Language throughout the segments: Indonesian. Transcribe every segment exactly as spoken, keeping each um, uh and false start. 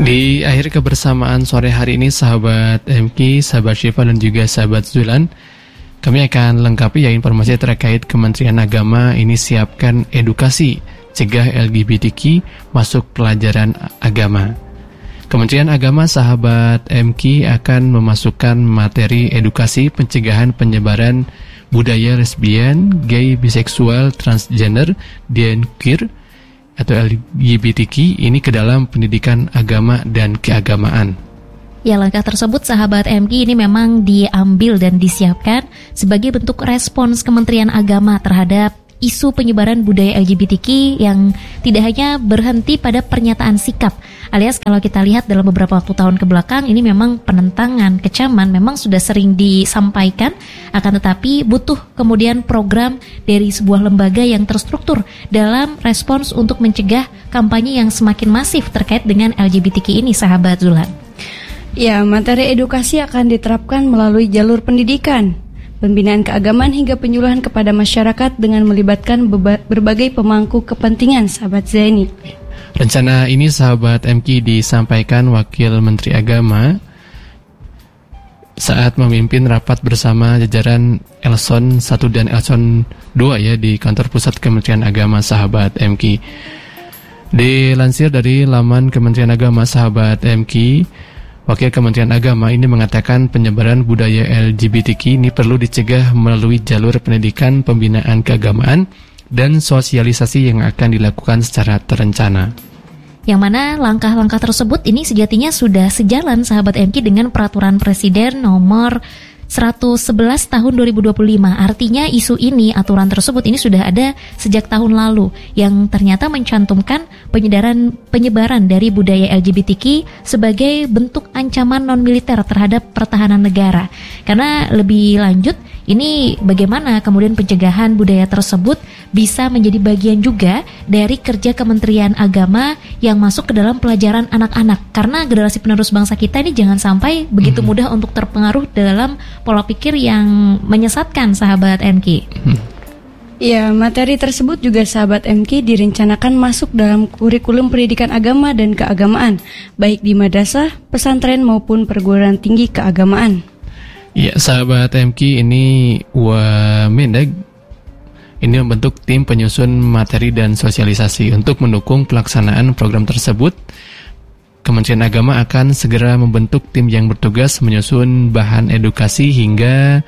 Di akhir kebersamaan sore hari ini, sahabat M K, sahabat Syifa dan juga sahabat Zulan, kami akan lengkapi ya informasi terkait Kementerian Agama ini siapkan edukasi cegah L G B T Q masuk pelajaran agama. Kementerian Agama, sahabat M K, akan memasukkan materi edukasi pencegahan penyebaran budaya lesbian, gay, biseksual, transgender, dan queer atau L G B T Q ini ke dalam pendidikan agama dan keagamaan. Ya, langkah tersebut sahabat M K ini memang diambil dan disiapkan sebagai bentuk respons Kementerian Agama terhadap isu penyebaran budaya L G B T Q yang tidak hanya berhenti pada pernyataan sikap, alias kalau kita lihat dalam beberapa waktu tahun kebelakang ini memang penentangan, kecaman memang sudah sering disampaikan, akan tetapi butuh kemudian program dari sebuah lembaga yang terstruktur dalam respons untuk mencegah kampanye yang semakin masif terkait dengan L G B T Q ini, sahabat Zulan. Ya, materi edukasi akan diterapkan melalui jalur pendidikan, pembinaan keagamaan hingga penyuluhan kepada masyarakat dengan melibatkan beba- berbagai pemangku kepentingan, sahabat Zaini. Rencana ini, sahabat M K, disampaikan Wakil Menteri Agama saat memimpin rapat bersama jajaran Elson satu dan Elson dua ya di kantor pusat Kementerian Agama, sahabat M K. Dilansir dari laman Kementerian Agama, sahabat M K, Wakil Kementerian Agama ini mengatakan penyebaran budaya L G B T Q ini perlu dicegah melalui jalur pendidikan, pembinaan keagamaan, dan sosialisasi yang akan dilakukan secara terencana. Yang mana langkah-langkah tersebut ini sejatinya sudah sejalan, sahabat M K, dengan Peraturan Presiden nomor seratus sebelas tahun dua ribu dua puluh lima. Artinya isu ini, aturan tersebut ini sudah ada sejak tahun lalu yang ternyata mencantumkan penyebaran penyebaran dari budaya L G B T Q sebagai bentuk ancaman non-militer terhadap pertahanan negara. Karena lebih lanjut, ini bagaimana kemudian pencegahan budaya tersebut bisa menjadi bagian juga dari kerja Kementerian Agama yang masuk ke dalam pelajaran anak-anak. Karena generasi penerus bangsa kita ini jangan sampai begitu hmm. mudah untuk terpengaruh dalam pola pikir yang menyesatkan, sahabat M K. Hmm. Ya, materi tersebut juga, sahabat M K, direncanakan masuk dalam kurikulum pendidikan agama dan keagamaan, baik di madrasah, pesantren maupun perguruan tinggi keagamaan. Ya, sahabat M K, ini Wamendag ini membentuk tim penyusun materi dan sosialisasi untuk mendukung pelaksanaan program tersebut. Kementerian Agama akan segera membentuk tim yang bertugas menyusun bahan edukasi hingga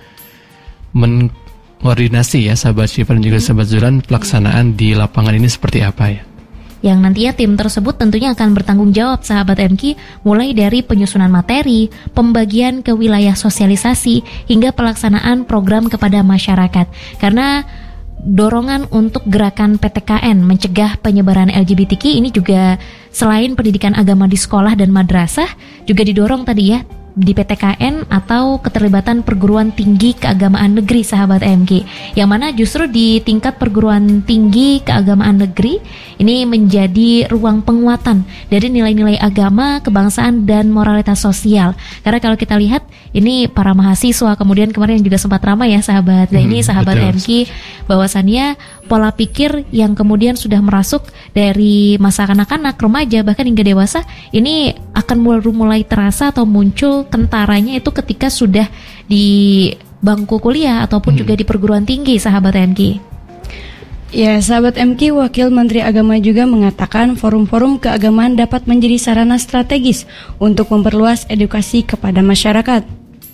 mengkoordinasi ya, sahabat Syifa dan juga sahabat Zulan, pelaksanaan di lapangan ini seperti apa ya. Yang nantinya tim tersebut tentunya akan bertanggung jawab, sahabat M K, mulai dari penyusunan materi, pembagian ke wilayah sosialisasi, hingga pelaksanaan program kepada masyarakat. Karena dorongan untuk gerakan P T K N mencegah penyebaran L G B T Q ini juga selain pendidikan agama di sekolah dan madrasah, juga didorong tadi ya di P T K N atau keterlibatan perguruan tinggi keagamaan negeri, sahabat M K, yang mana justru di tingkat perguruan tinggi keagamaan negeri ini menjadi ruang penguatan dari nilai-nilai agama, kebangsaan, dan moralitas sosial. Karena kalau kita lihat ini para mahasiswa kemudian kemarin juga sempat ramai ya, sahabat. Dan hmm, ini sahabat betul. M K, bahwasannya pola pikir yang kemudian sudah merasuk dari masa kanak-kanak, remaja, bahkan hingga dewasa ini akan mulai terasa atau muncul kentaranya itu ketika sudah di bangku kuliah ataupun hmm. juga di perguruan tinggi, sahabat M K. Ya, sahabat M K, Wakil Menteri Agama juga mengatakan forum-forum keagamaan dapat menjadi sarana strategis untuk memperluas edukasi kepada masyarakat.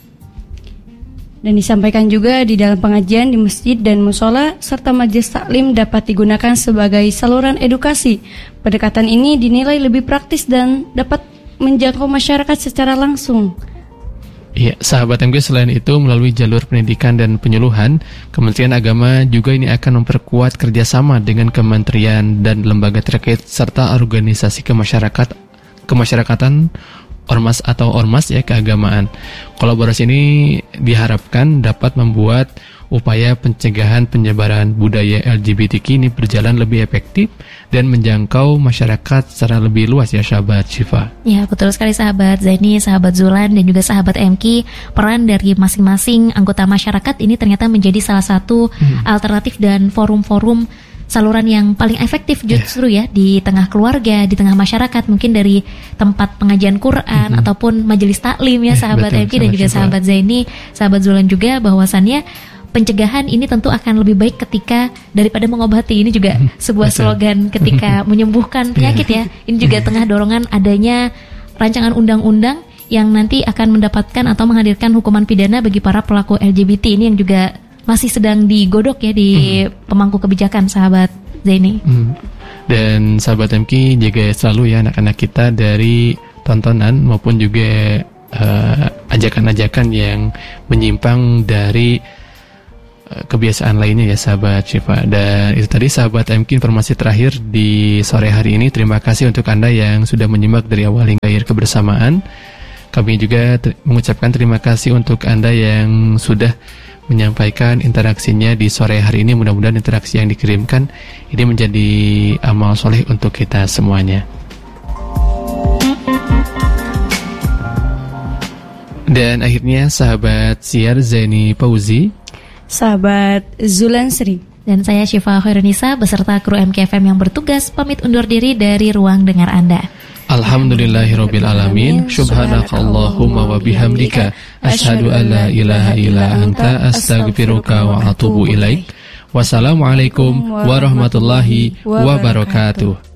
Dan disampaikan juga di dalam pengajian di masjid dan musola serta majelis taklim dapat digunakan sebagai saluran edukasi. Pendekatan ini dinilai lebih praktis dan dapat menjangkau masyarakat secara langsung. Ya, sahabat M K, selain itu melalui jalur pendidikan dan penyuluhan, Kementerian Agama juga ini akan memperkuat kerjasama dengan kementerian dan lembaga terkait serta organisasi kemasyarakat kemasyarakatan ormas atau ormas ya keagamaan. Kolaborasi ini diharapkan dapat membuat upaya pencegahan penyebaran budaya L G B T Q ini berjalan lebih efektif dan menjangkau masyarakat secara lebih luas ya, sahabat Syifa. Ya, betul sekali, sahabat Zaini, sahabat Zulan, dan juga sahabat M K. Peran dari masing-masing anggota masyarakat ini ternyata menjadi salah satu hmm. alternatif dan forum-forum saluran yang paling efektif justru yeah. ya di tengah keluarga, di tengah masyarakat, mungkin dari tempat pengajian Quran mm-hmm. ataupun majelis taklim ya, sahabat M K dan juga sahabat Zaini, sahabat Zulan juga, bahwasannya pencegahan ini tentu akan lebih baik ketika daripada mengobati. Ini juga sebuah slogan ketika menyembuhkan penyakit ya. Ini juga tengah dorongan adanya rancangan undang-undang yang nanti akan mendapatkan atau menghadirkan hukuman pidana bagi para pelaku L G B T ini, yang juga masih sedang digodok ya di hmm. pemangku kebijakan, sahabat Zaini. Hmm. Dan sahabat M K, jaga selalu ya anak-anak kita dari tontonan maupun juga uh, ajakan-ajakan yang menyimpang dari uh, kebiasaan lainnya ya, sahabat Syifa. Dan itu tadi sahabat M K, informasi terakhir di sore hari ini. Terima kasih untuk Anda yang sudah menyimak dari awal hingga akhir kebersamaan. Kami juga ter- mengucapkan terima kasih untuk Anda yang sudah menyampaikan interaksinya di sore hari ini. Mudah-mudahan interaksi yang dikirimkan ini menjadi amal soleh untuk kita semuanya. Dan akhirnya sahabat siar Zaini Pauzi, sahabat Zulan Sri, dan saya Syifa Khairunisa beserta kru M K F M yang bertugas pamit undur diri dari ruang dengar Anda. Alhamdulillahirabbil alamin. Subhanakallahumma wa bihamdika asyhadu an la ilaha illa anta astaghfiruka wa atubu ilaik. Wassalamualaikum warahmatullahi wabarakatuh.